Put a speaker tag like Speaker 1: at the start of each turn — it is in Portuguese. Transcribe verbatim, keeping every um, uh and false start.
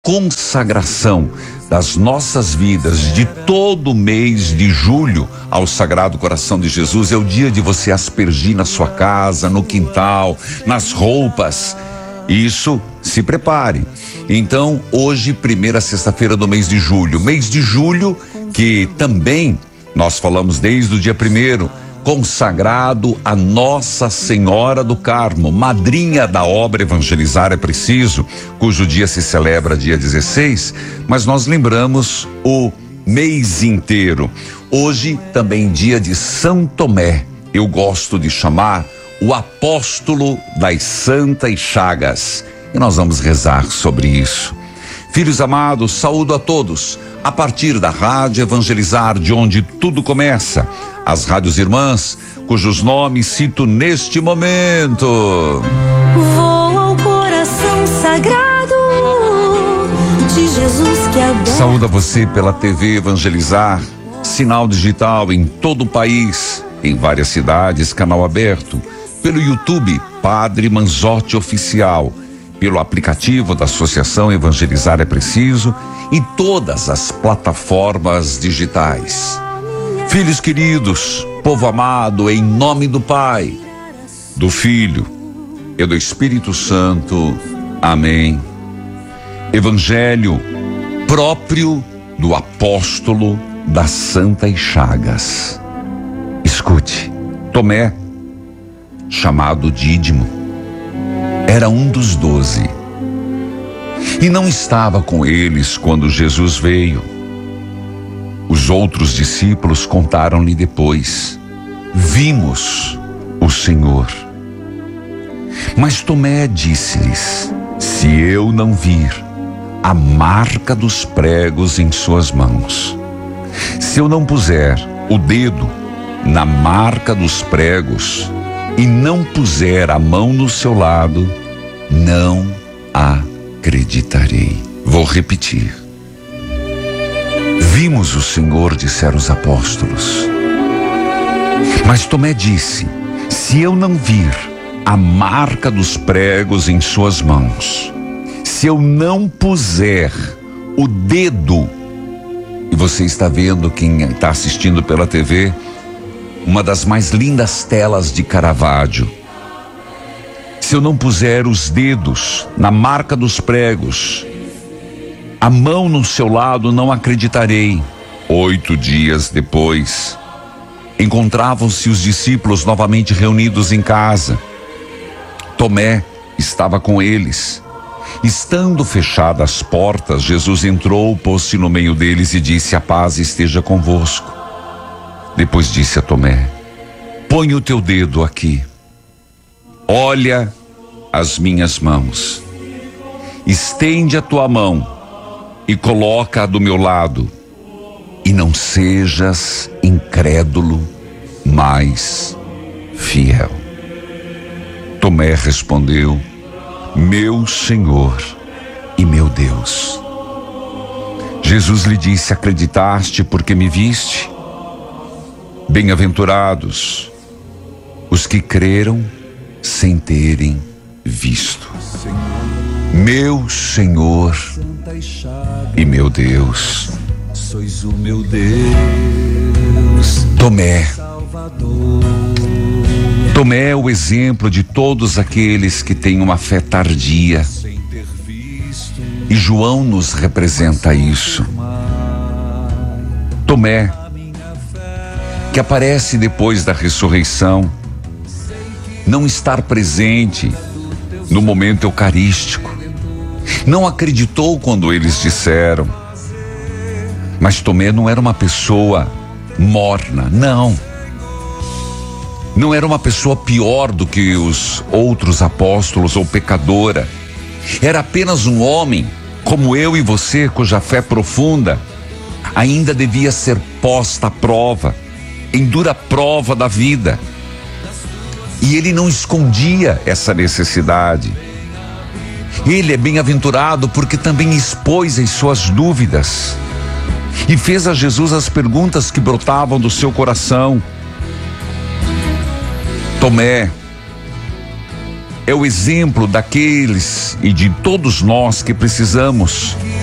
Speaker 1: consagração das nossas vidas de todo o mês de julho ao Sagrado Coração de Jesus. É o dia de você aspergir na sua casa, no quintal, nas roupas. Isso, se prepare. Então, hoje, primeira sexta-feira do mês de julho. Mês de julho que também nós falamos desde o dia primeiro, consagrado a Nossa Senhora do Carmo, madrinha da obra Evangelizar é Preciso, cujo dia se celebra dia dezesseis, mas nós lembramos o mês inteiro. Hoje também dia de São Tomé, eu gosto de chamar o apóstolo das Santas Chagas, e nós vamos rezar sobre isso. Filhos amados, saúdo a todos, a partir da Rádio Evangelizar, de onde tudo começa, as rádios irmãs, cujos nomes cito neste momento.
Speaker 2: Vou ao coração sagrado de Jesus que aberto.
Speaker 1: Saúdo a você pela T V Evangelizar, sinal digital em todo o país, em várias cidades, canal aberto, pelo YouTube Padre Manzotti Oficial, pelo aplicativo da Associação Evangelizar é Preciso e todas as plataformas digitais. Filhos queridos, povo amado, em nome do Pai, do Filho e do Espírito Santo. Amém. Evangelho próprio do apóstolo das Santas Chagas. Escute, Tomé, chamado Dídimo, era um dos doze e não estava com eles quando Jesus veio. Os outros discípulos contaram-lhe depois: vimos o Senhor. Mas Tomé disse-lhes: se eu não vir a marca dos pregos em suas mãos, se eu não puser o dedo na marca dos pregos e não puser a mão no seu lado, não acreditarei. Vou repetir. Vimos o Senhor, disseram os apóstolos. Mas Tomé disse: se eu não vir a marca dos pregos em suas mãos, se eu não puser o dedo, e você está vendo, quem está assistindo pela T V, uma das mais lindas telas de Caravaggio. Se eu não puser os dedos na marca dos pregos, a mão no seu lado, não acreditarei. Oito dias depois, encontravam-se os discípulos novamente reunidos em casa. Tomé estava com eles. Estando fechadas as portas, Jesus entrou, pôs-se no meio deles e disse: a paz esteja convosco. Depois disse a Tomé: põe o teu dedo aqui. Olha as minhas mãos. Estende a tua mão e coloca-a do meu lado, e não sejas incrédulo, mas fiel. Tomé respondeu: meu Senhor e meu Deus. Jesus lhe disse: acreditaste porque me viste? Bem-aventurados os que creram sem terem visto. Meu Senhor e meu Deus.
Speaker 3: Sois o meu Deus,
Speaker 1: Tomé.
Speaker 3: Salvador.
Speaker 1: Tomé é o exemplo de todos aqueles que têm uma fé tardia. E João nos representa isso. Tomé, que aparece depois da ressurreição, não estar presente no momento eucarístico. Não acreditou quando eles disseram. Mas Tomé não era uma pessoa morna, não. Não era uma pessoa pior do que os outros apóstolos ou pecadora. Era apenas um homem, como eu e você, cuja fé profunda ainda devia ser posta à prova, em dura prova da vida. E ele não escondia essa necessidade. Ele é bem-aventurado porque também expôs as suas dúvidas e fez a Jesus as perguntas que brotavam do seu coração. Tomé é o exemplo daqueles e de todos nós que precisamos